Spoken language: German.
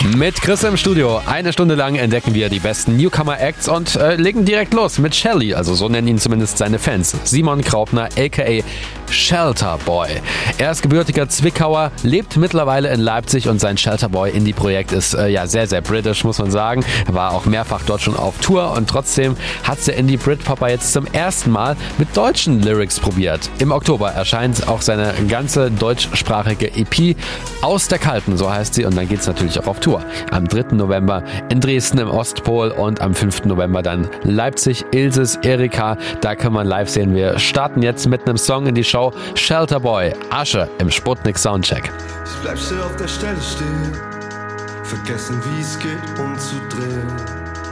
Mit Chris im Studio. Eine Stunde lang entdecken wir die besten Newcomer-Acts und legen direkt los mit Shelly, also so nennen ihn zumindest seine Fans. Simon Kraupner, a.k.a. Shelterboy. Er ist gebürtiger Zwickauer, lebt mittlerweile in Leipzig und sein Shelterboy-Indie-Projekt ist sehr, sehr british, muss man sagen. Er war auch mehrfach dort schon auf Tour und trotzdem hat der Indie-Britpopper jetzt zum ersten Mal mit deutschen Lyrics probiert. Im Oktober erscheint auch seine ganze deutschsprachige EP Aus der Kalten, so heißt sie, und dann geht es natürlich auch auf Tour. Am 3. November in Dresden im Ostpol und am 5. November dann Leipzig, Ilses, Erika. Da kann man live sehen. Wir starten jetzt mit einem Song in die Show. Shelterboy, Asche im Sputnik Soundcheck. Ich bleib still auf der Stelle stehen, vergessen wie es geht, umzudrehen.